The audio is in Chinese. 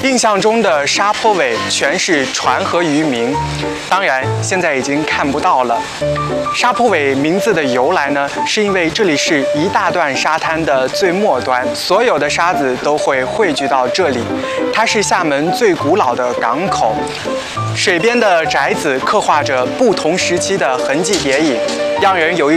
印象中的沙坡尾全是船和渔民，当然现在已经看不到了。沙坡尾名字的由来呢，是因为这里是一大段沙滩的最末端，所有的沙子都会汇聚到这里。它是厦门最古老的港口，水边的宅子刻画着不同时期的痕迹叠影，让人有一